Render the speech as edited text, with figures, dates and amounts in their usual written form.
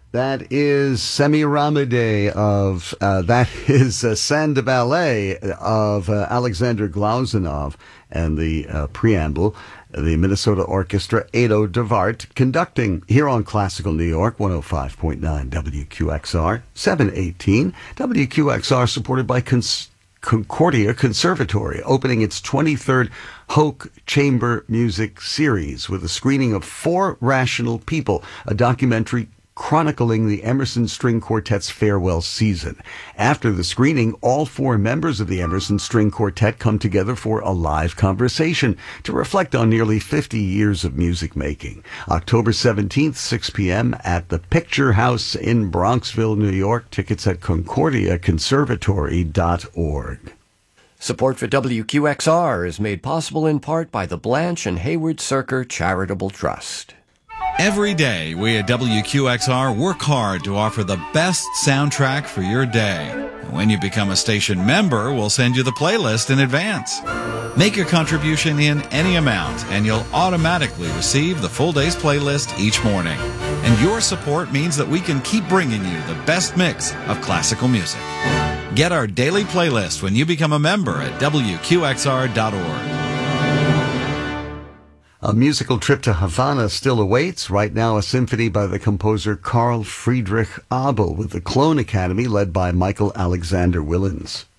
That is Semiramide of, that is Sand Ballet of Alexander Glauzunov, and the preamble, the Minnesota Orchestra, Ado Devart, conducting here on Classical New York, 105.9 WQXR, 718. WQXR supported by Concordia Conservatory, opening its 23rd Hoke Chamber Music Series with a screening of Four Rational People, a documentary chronicling the Emerson String Quartet's farewell season. After the screening, all four members of the Emerson String Quartet come together for a live conversation to reflect on nearly 50 years of music making. October 17th, 6 p.m. at the Picture House in Bronxville, New York. Tickets at concordiaconservatory.org. Support for WQXR is made possible in part by the Blanche and Hayward Cirker Charitable Trust. Every day, we at WQXR work hard to offer the best soundtrack for your day. And when you become a station member, we'll send you the playlist in advance. Make your contribution in any amount, and you'll automatically receive the full day's playlist each morning. And your support means that we can keep bringing you the best mix of classical music. Get our daily playlist when you become a member at WQXR.org. A musical trip to Havana still awaits. Right now, a symphony by the composer Carl Friedrich Abel with the Clone Academy led by Michael Alexander Willens.